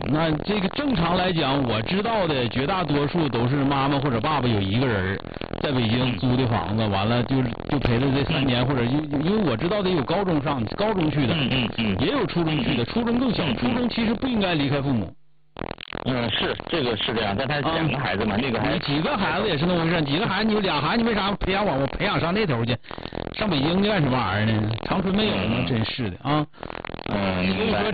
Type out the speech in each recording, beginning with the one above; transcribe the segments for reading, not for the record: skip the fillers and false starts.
那这个正常来讲，我知道的绝大多数都是妈妈或者爸爸有一个人在北京租的房子，完了就陪了这3年，或者因为我知道的有高中去的，也有初中去的，初中更小，初中其实不应该离开父母。 是这个是这样，但他2个孩子嘛，那个还几个孩子也是那么回事，几个孩子你俩孩子你为啥培养我培养上那头去，上北京去干什么玩意儿呢？长春没有吗？真是的啊。所以说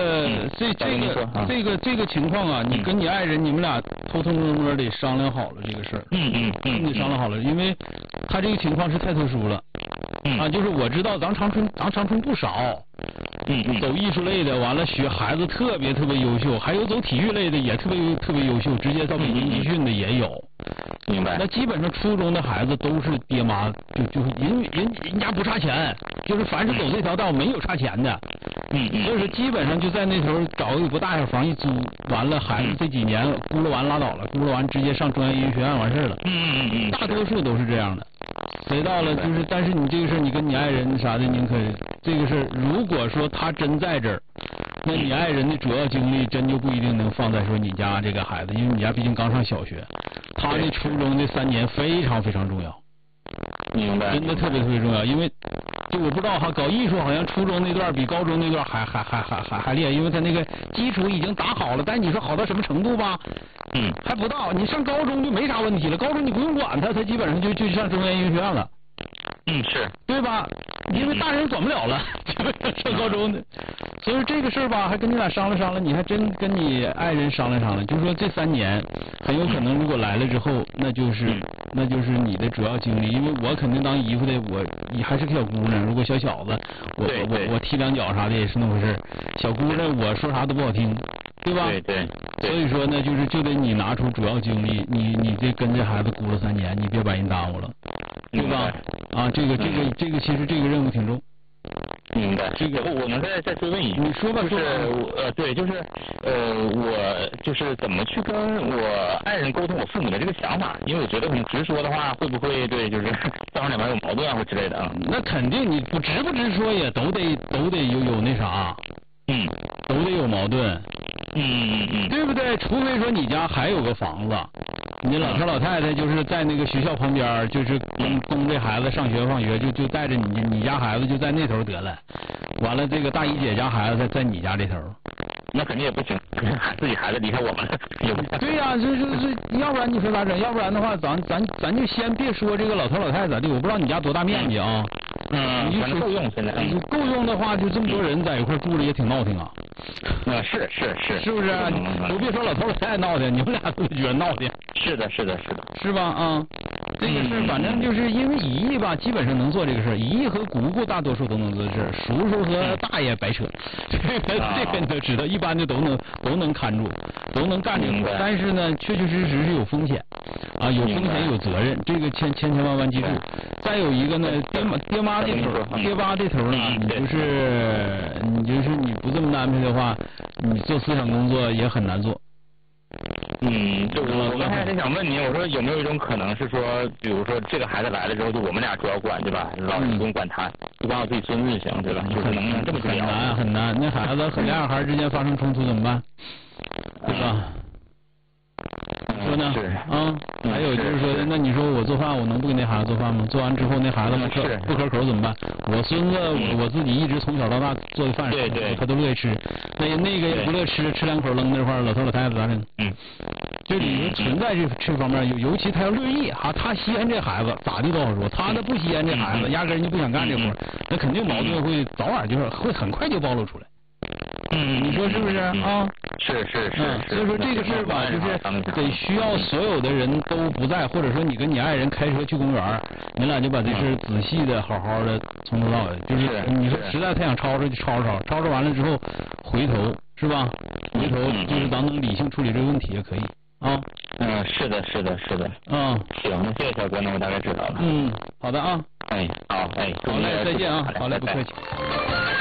这个情况啊，你跟你爱人你们俩偷偷摸摸的商量好了这个事儿，你商量好了，因为他这个情况是太特殊了，就是我知道咱长春不少。走艺术类的，完了学孩子特别优秀，还有走体育类的也特别优秀，直接到北京集训的也有。 明白。 那基本上初中的孩子都是爹妈就是人家不差钱，就是凡是走这条道没有差钱的。所以说基本上就在那头找一个不大小房一租，完了孩子这几年咕噜完拉倒了，咕噜完直接上中央音乐学院完事了。大多数都是这样的。谁到了就是，但是你这个事你跟你爱人啥的，您可这个事如果说他真在这儿，那你爱人的主要精力真就不一定能放在说你家这个孩子，因为你家毕竟刚上小学，他的初中的3年非常重要。 明白。 真的特别重要，因为就我不知道哈，搞艺术好像初中那段比高中那段还厉害，因为他那个基础已经打好了，但你说好到什么程度吧？还不到。你上高中就没啥问题了，高中你不用管他基本上就上中央音乐学院了。 是。 对吧？因为大人管不了了，上高中的。所以这个事儿吧，还跟你俩商量，你还真跟你爱人商量，就是说这3年很有可能如果来了之后，那就是你的主要精力，因为我肯定当姨夫的，你还是个小姑娘，如果小子，我踢2脚啥的也是那么回事。小姑娘我说啥都不好听，对吧？ 对。 所以说呢，就得你拿出主要精力，你这跟这孩子估了3年，你别把人耽误了，对吧？这个其实这个任务挺重。 明白。这个我能再追问一句。 你说吧。 就是对，就是我就是怎么去跟我爱人沟通我父母的这个想法，因为我觉得你直说的话会不会对就是造成两边有矛盾啊或之类的啊？ 那肯定你不直说也都得有那啥，都得有矛盾。对不对？除非说你家还有个房子，你老头老太太就是在那个学校旁边，就是供这孩子上学放学，就带着你家孩子就在那头得了。完了，这个大姨姐家孩子在你家这头。 那肯定也不行，自己孩子离开我们了。 对呀，这要不然你说咋整？要不然的话，咱就先别说这个老头老太太咋地，我不知道你家多大面积啊。 反正够用现在。 够用的话，就这么多人在一块住着也挺闹挺啊。 是不是？都别说老头老太太闹的，你们俩都觉得闹的。 是的。 是吧？这个事反正就是因为姨姨吧，基本上能做这个事儿，姨姨和姑姑大多数都能做这事儿，叔叔和大爷白扯，这个你都知道，一般的都能看住，都能干这个活。但是呢，确实是有风险啊，有风险有责任，这个千万记住。再有一个呢，爹妈这头呢，你就是你不这么安排的话，你做思想工作也很难做。 就是我刚才想问你，我说有没有一种可能是说，比如说这个孩子来了之后，就我们俩主要管，对吧？老师不用管他，就管我自己孙子就行，对吧？就是能不能这么去聊？ 很难，那孩子和俩小孩之间发生冲突怎么办？对吧？说呢？还有就是说，那你说我做饭，我能不给那孩子做饭吗？做完之后那孩子不可口怎么办？我孙子我自己一直从小到大做的饭，他都乐意吃，那个也不乐吃2口扔那块儿，老头老太太咋整？这里面存在这方面，尤其他要乐意哈，他稀罕这孩子咋地都好说，他不稀罕这孩子，压根儿就不想干这活，那肯定矛盾会早晚就是会很快就暴露出来。你说是不是啊？ 是。 所以说这个事儿吧，就是得需要所有的人都不在，或者说你跟你爱人开车去公园，你俩就把这事仔细的、好好的从头到尾，就是你说实在太想吵吵就吵完了之后回头是吧？回头就是咱能理性处理这个问题也可以啊。 是的。行，那谢谢小哥，那我大概知道了。 好的啊。 好嘞， 再见啊。好嘞，不客气。